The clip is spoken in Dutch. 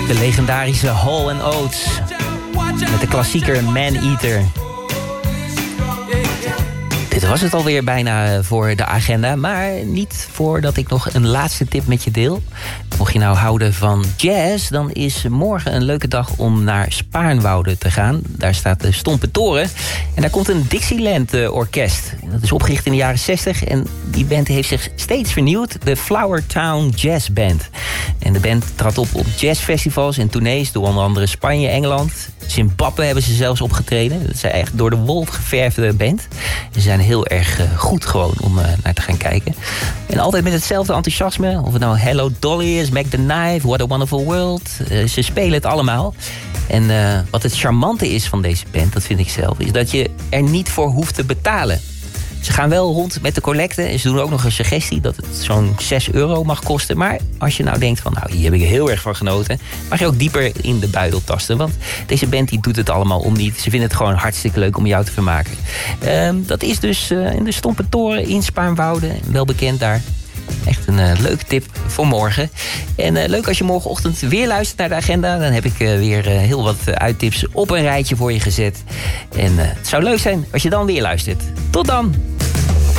De legendarische Hall & Oates. Met de klassieker Man Eater. Dit was het alweer bijna voor de agenda. Maar niet voordat ik nog een laatste tip met je deel. Mocht je nou houden van jazz, dan is morgen een leuke dag om naar Spaarnwoude te gaan. Daar staat de Stompe Toren. En daar komt een Dixieland orkest. Dat is opgericht in de jaren 60. En die band heeft zich steeds vernieuwd. De Flower Town Jazz Band. En de band trad op jazzfestivals en tournees door onder andere Spanje, Engeland. Zimbabwe hebben ze zelfs opgetreden. Dat is echt door de wol geverfde band. Ze zijn heel erg goed gewoon om naar te gaan kijken. En altijd met hetzelfde enthousiasme. Of het nou Hello Dolly is, Mac the Knife, What a Wonderful World. Ze spelen het allemaal. En wat het charmante is van deze band, dat vind ik zelf, is dat je er niet voor hoeft te betalen. Ze gaan wel rond met de collecte en ze doen ook nog een suggestie dat het zo'n €6 mag kosten. Maar als je nou denkt van, nou, hier heb ik heel erg van genoten, mag je ook dieper in de buidel tasten. Want deze band die doet het allemaal om niet. Ze vinden het gewoon hartstikke leuk om jou te vermaken. Dat is dus in de Stompe Toren in Spaarnwoude, wel bekend daar. Echt een leuke tip voor morgen. En leuk als je morgenochtend weer luistert naar de agenda. Dan heb ik weer heel wat uittips op een rijtje voor je gezet. En het zou leuk zijn als je dan weer luistert. Tot dan!